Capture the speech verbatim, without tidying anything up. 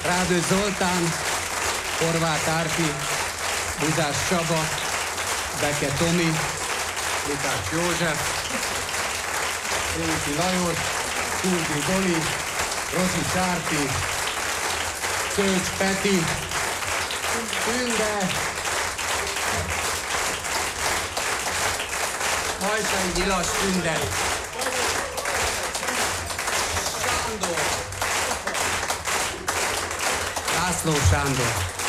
Rádő Zoltán, Horváth Árpi, Buzás Csaba, Beke Tomi, Lukács József, Réti Lajos, Kuldi Doli, Rossi Csárpi, Szőcs Peti, Tünde, Hajsai Nyilas Tünde, Sándor, László Sándor.